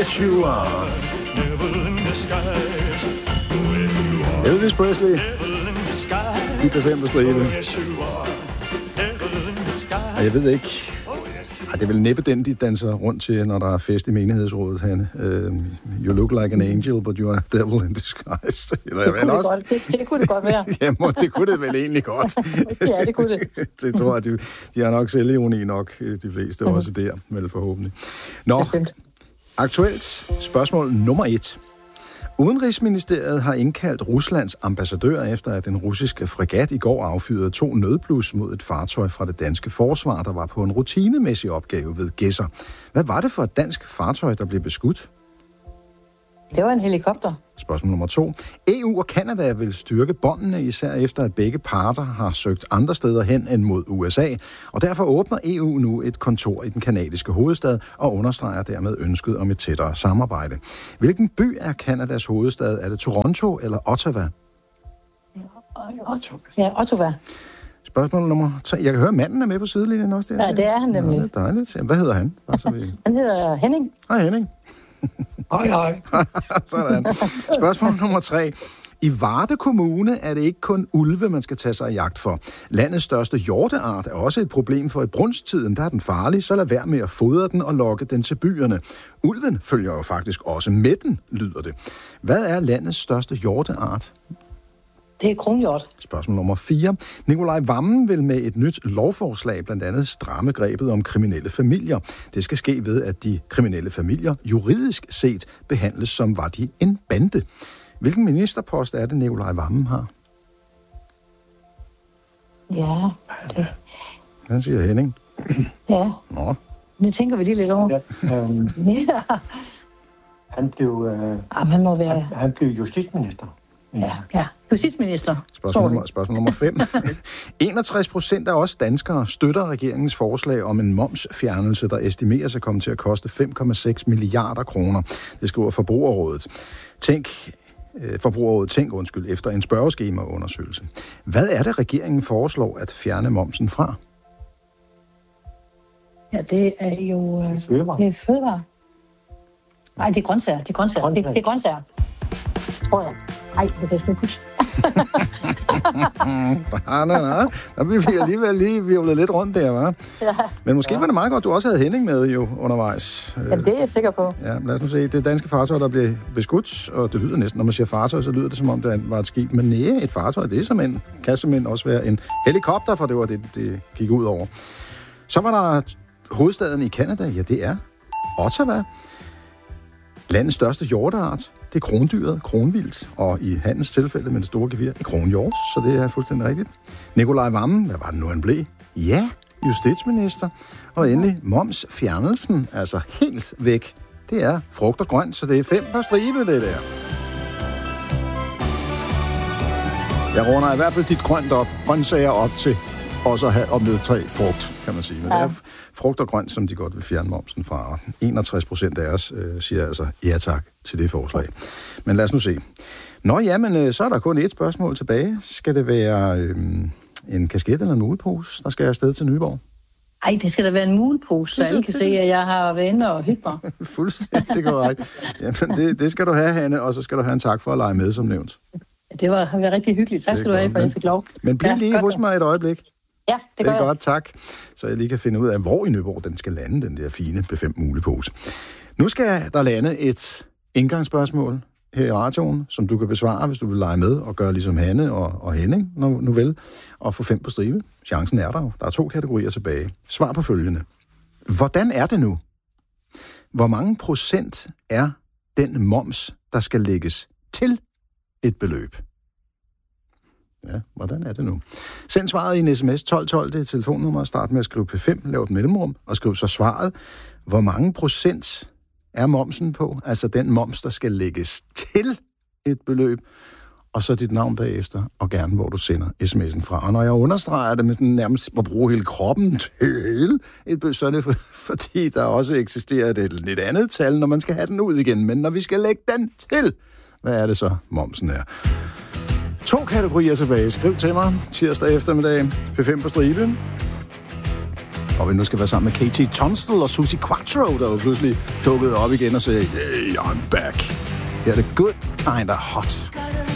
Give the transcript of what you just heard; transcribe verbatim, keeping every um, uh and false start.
Yes, you are. Elvis Presley. I P fem på stribe. Og jeg ved ikke... Ej, det er vel næppe den, de danser rundt til, når der er fest i menighedsrådet, Hanne. Uh, you look like an angel, but you are a devil in disguise. Eller, det, kunne det, godt, det, det kunne det godt være. Jamen, det kunne det vel egentlig godt. Ja, det kunne det. Det tror jeg, de, de har nok selvironi nok, de fleste mm-hmm. også der, vel forhåbentlig. Nå, bestemt. Aktuelt spørgsmål nummer et. Udenrigsministeriet har indkaldt Ruslands ambassadør efter, at den russiske fregat i går affyrede to nødblus mod et fartøj fra det danske forsvar, der var på en rutinemæssig opgave ved Gedser. Hvad var det for et dansk fartøj, der blev beskudt? Det var en helikopter. Spørgsmål nummer to. E U og Canada vil styrke båndene, især efter at begge parter har søgt andre steder hen end mod U S A, og derfor åbner E U nu et kontor i den kanadiske hovedstad og understreger dermed ønsket om et tættere samarbejde. Hvilken by er Canadas hovedstad? Er det Toronto eller Ottawa? Ja, Ottawa. Spørgsmål nummer tre. Jeg kan høre, at manden er med på sidelinjen også. Der. Ja, det er han nemlig. Ja, det er dejligt. Hvad hedder han? Så vi... Han hedder Henning. Hej Henning. Hej, hej. Sådan. Spørgsmål nummer tre. I Varde Kommune er det ikke kun ulve, man skal tage sig i jagt for. Landets største hjorteart er også et problem, for i brunsttiden der er den farlig, så lad være med at fodre den og lokke den til byerne. Ulven følger jo faktisk også med den, lyder det. Hvad er landets største hjorteart? Det er kronhjort. Spørgsmål nummer fire. Nikolaj Wammen vil med et nyt lovforslag blandt andet stramme grebet om kriminelle familier. Det skal ske ved, at de kriminelle familier juridisk set behandles som var de en bande. Hvilken ministerpost er det, Nikolaj Wammen har? Ja. Det... Hvad siger Henning? Ja. Nå. Det tænker vi lige lidt over. Ja, øhm, ja. Han blev, øh, Jamen, han må være... han, han blev justitsminister. Ja, ja. Justitsminister. Spørgsmål nummer, spørgsmål nummer fem. enogtres procent af os danskere støtter regeringens forslag om en momsfjernelse, der estimeres at komme til at koste fem komma seks milliarder kroner. Det skriver Forbrugerrådet. Tænk, øh, Forbrugerrådet Tænk, undskyld, efter en spørgeskemaundersøgelse. Hvad er det, regeringen foreslår at fjerne momsen fra? Ja, det er jo... Øh, Fødevare. Det er fødevare. Nej, det er grøntsager. Det er grøntsager. Det, det er grøntsager. Tror jeg. Ej, det er sgu push. nej, nej, nej. Der bliver vi alligevel lige virvlet lidt rundt der, hva'? Ja. Men måske ja. var det meget godt, du også havde Henning med jo undervejs. Jamen, det er jeg sikker på. Ja, lad os nu se. Det er danske fartøj, der bliver beskudt, og det lyder næsten, når man siger fartøj, så lyder det som om, det var et skib. Men næh, et fartøj, det er simpelthen, kan simpelthen også være en helikopter, for det var det, det gik ud over. Så var der hovedstaden i Canada. Ja, det er Ottawa. Landets største hjorteart, det er krondyret, kronvildt, og i Hans tilfælde med det store gevir, er kronhjort, så det er fuldstændig rigtigt. Nikolaj Wammen, hvad var det nu, han blev? Ja, justitsminister. Og endelig momsfjernelsen, altså helt væk. Det er frugt og grønt, så det er fem på stribe, det der. Jeg runder i hvert fald dit grønt op, grøntsager op til også at have op med tre frugt, kan man sige. Men ja. Det er frugt og grønt, som de godt vil fjerne momsen fra. enogtres procent af os øh, siger altså ja tak til det forslag. Men lad os nu se. Nå ja, men øh, så er der kun et spørgsmål tilbage. Skal det være øh, en kasket eller en mulepose, der skal afsted til Nyborg? Ej, det skal da være en mulepose, så alle kan se, at jeg har været inde og hygge mig. Fuldstændig korrekt. Jamen, det, det skal du have, Hanne, og så skal du have en tak for at lege med, som nævnt. Det var, har været rigtig hyggeligt. Tak skal du have, for jeg fik lov. Men bliv ja, lige hos mig et øjeblik. Ja, det, det gør er jeg. godt, tak. Så jeg lige kan finde ud af, hvor i Nyborg den skal lande, den der fine B fem mulepose. Nu skal der lande et indgangsspørgsmål her i radioen, som du kan besvare, hvis du vil lege med og gøre ligesom Hanne og, og Henning, nu, nu vel, og få fem på stribe. Chancen er der jo. Der er to kategorier tilbage. Svar på følgende. Hvordan er det nu? Hvor mange procent er den moms, der skal lægges til et beløb? Ja, hvordan er det nu? Send svaret i en sms tolv tolv, det er telefonnummer, start med at skrive P fem, lav et mellemrum, og skriv så svaret. Hvor mange procent er momsen på? Altså den moms, der skal lægges til et beløb, og så dit navn bagefter, og gerne hvor du sender sms'en fra. Og når jeg understreger det med sådan nærmest at bruge hele kroppen til et beløb, så er det for, fordi der også eksisterer et lidt andet tal, når man skal have den ud igen. Men når vi skal lægge den til, hvad er det så, momsen er? To kategorier tilbage. Skriv til mig tirsdag eftermiddag. P fem på stribe. Og vi nu skal være sammen med K T Tunstall og Suzi Quatro, der jo pludselig dukkede op igen og sagde, hey, I'm back. Her er det Good Kinda Hot.